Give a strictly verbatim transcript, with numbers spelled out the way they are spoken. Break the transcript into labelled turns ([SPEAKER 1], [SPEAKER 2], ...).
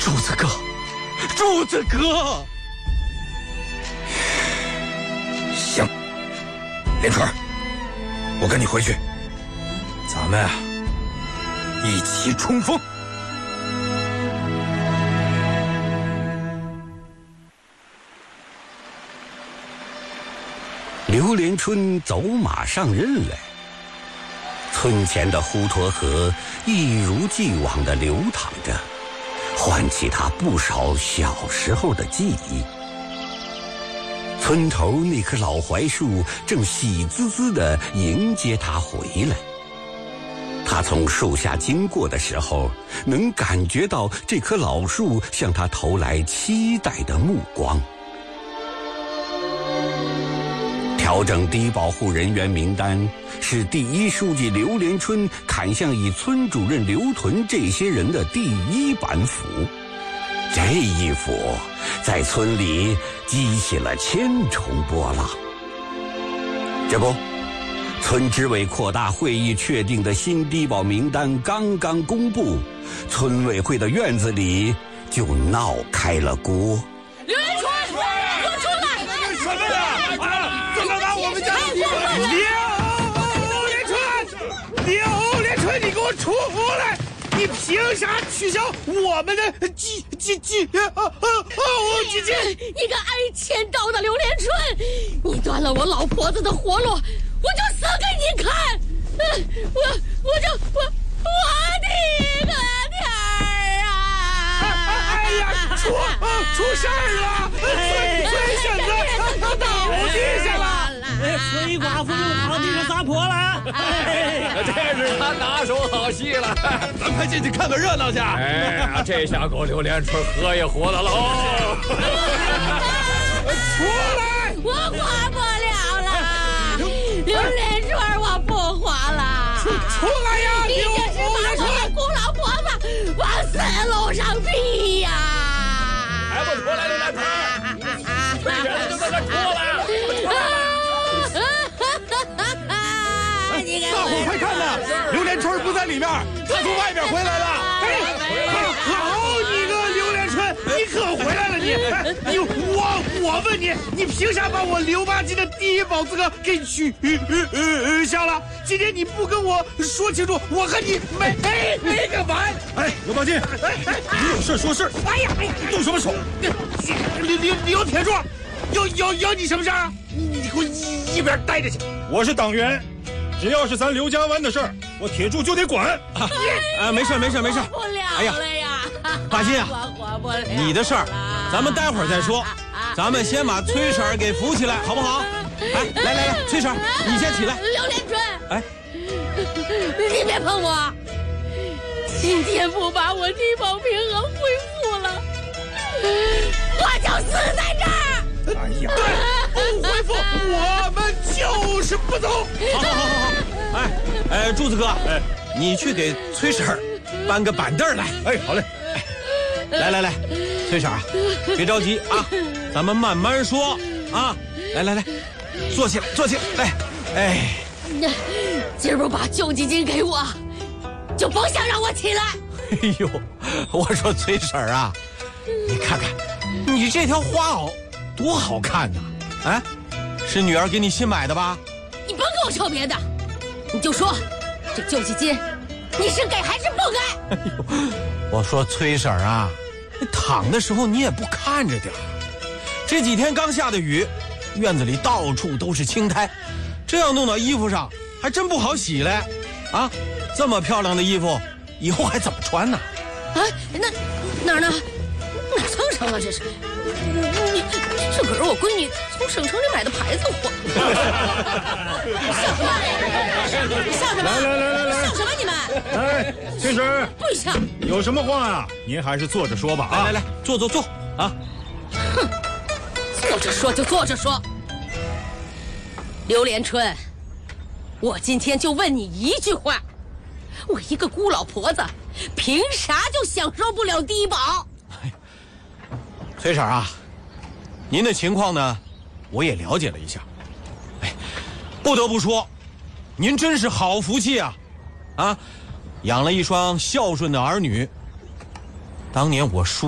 [SPEAKER 1] 柱子哥，柱子哥。
[SPEAKER 2] 行，连川，我跟你回去，咱们啊一起冲锋。
[SPEAKER 3] 刘连春走马上任来，村前的滹沱河一如既往地流淌着，唤起他不少小时候的记忆。村头那棵老槐树正喜滋滋地迎接他回来。他从树下经过的时候，能感觉到这棵老树向他投来期待的目光。调整低保户人员名单是第一书记刘连春砍向以村主任刘屯这些人的第一板斧。这一斧在村里激起了千重波浪。这不，村支委扩大会议确定的新低保名单刚刚公布，村委会的院子里就闹开了锅。
[SPEAKER 4] 刘连春，给我出来！
[SPEAKER 5] 什么呀？啊！怎么把我们家的地方？刘连春，刘连春，你给我出来！你凭啥取消我们的基基基啊啊啊基金？
[SPEAKER 4] 你个挨千刀的刘连春，你断了我老婆子的活路，我就死给你看！我我就我我的个天儿啊！
[SPEAKER 5] 哎呀，出出事儿了！村村婶子倒地下了，
[SPEAKER 6] 孙寡妇又躺地上撒泼了。
[SPEAKER 7] 这是他拿手好戏了，
[SPEAKER 5] 咱快进去看个热闹去。
[SPEAKER 7] 哎，这下够刘连春活也活的喽！
[SPEAKER 5] 出来！
[SPEAKER 4] 我活不了了，刘连春，我不活了！
[SPEAKER 5] 出出来呀！
[SPEAKER 4] 你这是把我的姑老婆子往死路上逼呀！
[SPEAKER 7] 还不出来，刘连春！吹人就在这出来！
[SPEAKER 5] 大伙快看呐！刘连春不在里面，他从外面回来了。哎，好你个刘连春，你可回来了你！你我我问你，你凭啥把我刘八级的第一保资格给取消了？今天你不跟我说清楚，我和你没没没个完！哎，刘八级，哎哎，你有事说事。哎呀，动什么手？刘刘刘铁柱，有有有你什么事啊？你你给我一一边待着去！
[SPEAKER 8] 我是党员。只要是咱刘家湾的事儿，我铁柱就得管。
[SPEAKER 6] 啊，啊没事没事没事。
[SPEAKER 4] 不了哎呀，
[SPEAKER 6] 大金啊，
[SPEAKER 4] 我活不了。
[SPEAKER 6] 你的事儿，咱们待会儿再说。咱们先把崔婶儿给扶起来，好不好？哎，来来来，崔婶儿，你先起来。
[SPEAKER 4] 刘连春，
[SPEAKER 6] 哎，
[SPEAKER 4] 你别碰我！今天不把我低保平衡恢复了，我就死在这儿。
[SPEAKER 5] 哎呀，对，不恢复，我们就是不走。
[SPEAKER 6] 好好好好好，哎哎，柱子哥，哎，你去给崔婶儿搬个板凳来。
[SPEAKER 8] 哎，好嘞。
[SPEAKER 6] 哎，来来来，崔婶儿啊，别着急啊，咱们慢慢说啊。来来来，坐起来，坐起来，来，哎，
[SPEAKER 4] 今儿不把救济金给我，就甭想让我起来。
[SPEAKER 6] 哎呦，我说崔婶儿啊，你看看，你这条花袄多好看呐！啊，是女儿给你新买的吧？
[SPEAKER 4] 你甭跟我说别的，你就说这救济金你是给还是不给？
[SPEAKER 6] 哎呦，我说崔婶儿啊，你躺的时候你也不看着点儿。这几天刚下的雨，院子里到处都是青苔，这样弄到衣服上还真不好洗嘞。啊，这么漂亮的衣服，以后还怎么穿呢？
[SPEAKER 4] 啊，那哪儿呢？哪蹭上了这是？你这可是我闺女从省城里买的牌子货。笑什么？笑什么？
[SPEAKER 8] 来来来来来，
[SPEAKER 4] 笑什么你们？
[SPEAKER 8] 哎，崔婶儿，
[SPEAKER 4] 不笑。
[SPEAKER 8] 有什么话啊？您还是坐着说吧。啊，
[SPEAKER 6] 来来来，坐坐坐啊！
[SPEAKER 4] 哼，坐着说就坐着说。刘连春，我今天就问你一句话：我一个孤老婆子，凭啥就享受不了低保？
[SPEAKER 6] 崔婶啊，您的情况呢，我也了解了一下。哎，不得不说，您真是好福气啊！啊，养了一双孝顺的儿女。当年我叔